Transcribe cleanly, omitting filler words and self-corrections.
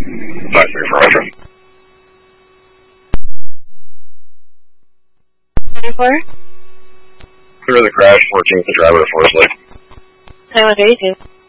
5-3 for Retro. 24? Clear the crash, 14th, the driver to Forest Lake. 9132.